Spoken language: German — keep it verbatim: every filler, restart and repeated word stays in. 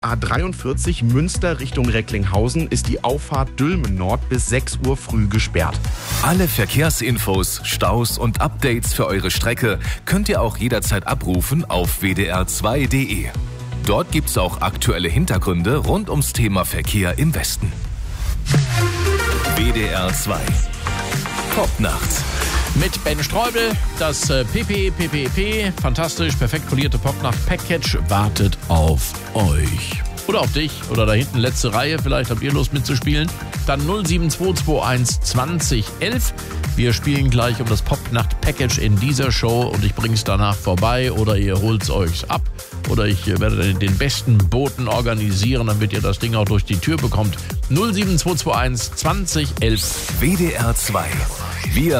A dreiundvierzig Münster Richtung Recklinghausen ist die Auffahrt Dülmen Nord bis sechs Uhr früh gesperrt. Alle Verkehrsinfos, Staus und Updates für eure Strecke könnt ihr auch jederzeit abrufen auf w d r zwei punkt d e. Dort gibt's auch aktuelle Hintergründe rund ums Thema Verkehr im Westen. W D R zwei Popnacht. Mit Ben Streubel, das äh, P P P P P, fantastisch, perfekt polierte Popnacht-Package wartet auf euch. Oder auf dich, oder da hinten letzte Reihe, vielleicht habt ihr Lust mitzuspielen. Dann null sieben zwei zwei eins zwanzig elf. Wir spielen gleich um das Popnacht-Package in dieser Show und ich bring's danach vorbei oder ihr holt's euch ab. Oder ich werde den besten Boten organisieren, damit ihr das Ding auch durch die Tür bekommt. null sieben zwei zwei eins zwanzig elf. W D R zwei. Wir